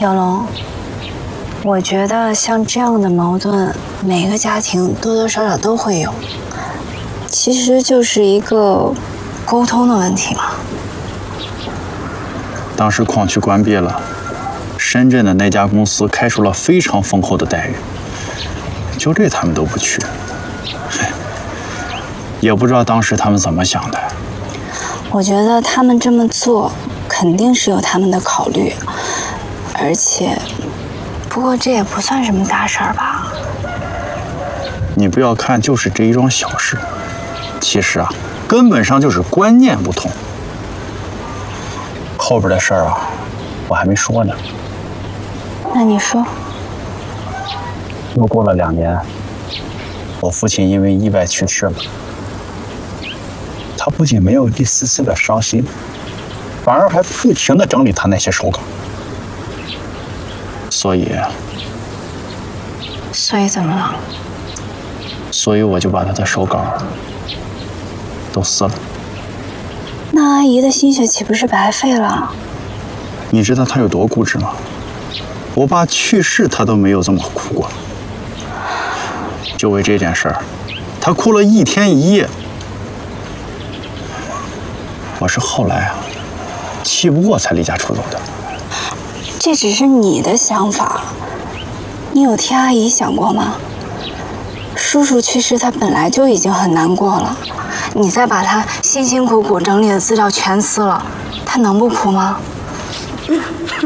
小龙，我觉得像这样的矛盾，每个家庭多多少少都会有，其实就是一个沟通的问题嘛。 当时矿区关闭了，深圳的那家公司开出了非常丰厚的待遇，就这他们都不去，也不知道当时他们怎么想的。 我觉得他们这么做肯定是有他们的考虑，而且，不过这也不算什么大事儿吧？ 你不要看就是这一桩小事，其实啊，根本上就是观念不同。后边的事儿啊，我还没说呢。 那你说。 又过了2年，我父亲因为意外去世了。他不仅没有一丝丝的伤心，反而还不停地整理他那些手稿。所以怎么了？ 所以我就把他的手稿都撕了。 那阿姨的心血岂不是白费了？ 你知道他有多固执吗？我爸去世他都没有这么哭过。就为这件事儿，他哭了1天1夜。我是后来啊，气不过才离家出走的。 这只是你的想法，你有替阿姨想过吗？叔叔去世，他本来就已经很难过了，你再把他辛辛苦苦整理的资料全撕了，他能不哭吗？